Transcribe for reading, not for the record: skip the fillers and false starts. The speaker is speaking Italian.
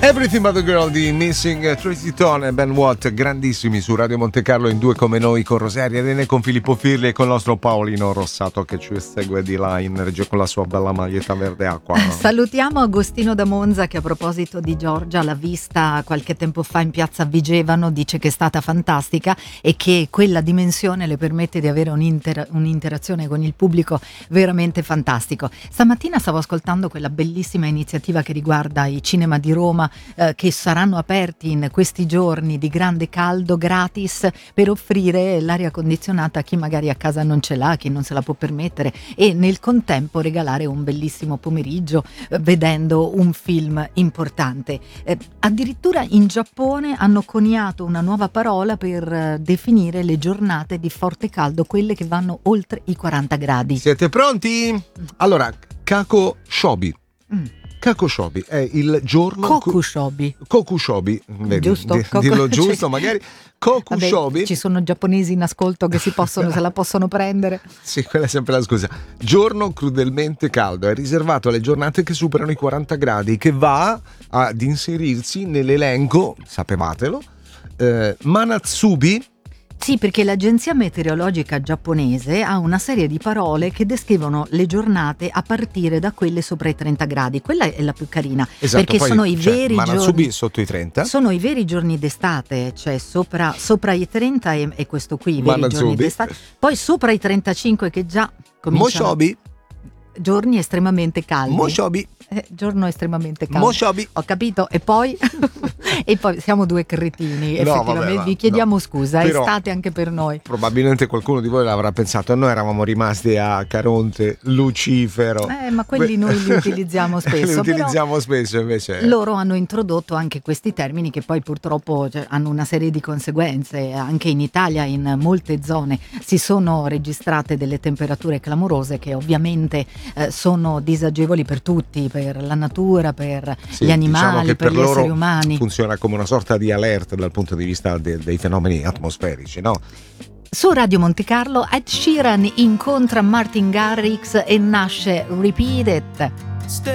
Everything But The Girl di Missing Tracy Tone e Ben Watt, grandissimi su Radio Monte Carlo in due come noi, con Rosaria Rene, con Filippo Firli e con il nostro Paolino Rossato che ci segue di là in regia con la sua bella maglietta verde acqua. Salutiamo Agostino da Monza che a proposito di Giorgia l'ha vista qualche tempo fa in piazza Vigevano, dice che è stata fantastica e che quella dimensione le permette di avere un'interazione con il pubblico veramente fantastico. Stamattina stavo ascoltando quella bellissima iniziativa che riguarda i cinema di Roma, che saranno aperti in questi giorni di grande caldo gratis per offrire l'aria condizionata a chi magari a casa non ce l'ha, chi non se la può permettere, e nel contempo regalare un bellissimo pomeriggio vedendo un film importante. Addirittura in Giappone hanno coniato una nuova parola per definire le giornate di forte caldo, quelle che vanno oltre i 40 gradi. Siete pronti? Allora, Kakoshobi. Kakoshobi è il giorno... Kokushobi. Kokushobi, giusto? Dirlo giusto magari. Kokushobi. Vabbè, ci sono giapponesi in ascolto che se la possono prendere. Sì, quella è sempre la scusa. Giorno crudelmente caldo, è riservato alle giornate che superano i 40 gradi, che va ad inserirsi nell'elenco, sapevatelo, Manatsubi. Sì, perché l'agenzia meteorologica giapponese ha una serie di parole che descrivono le giornate a partire da quelle sopra i 30 gradi. Quella è la più carina, esatto, perché poi, sono i veri Manatsubi giorni sotto i 30. Sono i veri giorni d'estate, cioè sopra i 30 è questo qui, i veri giorni d'estate. Poi sopra i 35 che già cominciano. Moshobi. Giorni estremamente caldi. Moshobi. Giorno estremamente caldo. Moshobi. Ho capito. E poi e poi siamo due cretini, no, effettivamente. Vabbè, vi chiediamo no. scusa, è Però, estate anche per noi. Probabilmente qualcuno di voi l'avrà pensato, noi eravamo rimasti a Caronte, Lucifero. Ma quelli noi li utilizziamo spesso. Li utilizziamo spesso invece. Loro hanno introdotto anche questi termini che poi purtroppo hanno una serie di conseguenze. Anche in Italia, in molte zone, si sono registrate delle temperature clamorose che ovviamente sono disagevoli per tutti, per la natura, per gli animali, diciamo per gli esseri umani. Funziona come una sorta di alert dal punto di vista dei fenomeni atmosferici, no? Su Radio Monte Carlo Ed Sheeran incontra Martin Garrix e nasce Repeat It.